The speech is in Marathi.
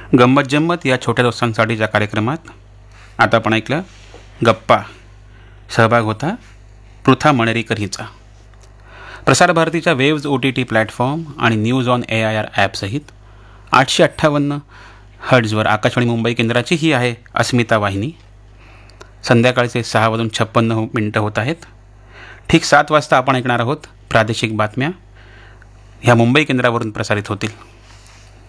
गंमत जम्मत या छोट्या दोस्तांसाठीच्या कार्यक्रमात आता आपण ऐकलं गप्पा. सहभाग होता पृथा मणेरीकर हिचा. प्रसारभारतीच्या वेव्ज OTT प्लॅटफॉर्म आणि news on AIR ॲपसहित 858 हर्ट्झवर Akashvani Mumbai केंद्राची ही आहे अस्मिता वाहिनी. संध्याकाळचे 6:56 होत आहेत. ठीक 7 वाजता आपण ऐकणार आहोत प्रादेशिक बातम्या. ह्या मुंबई केंद्रावरून प्रसारित होतील.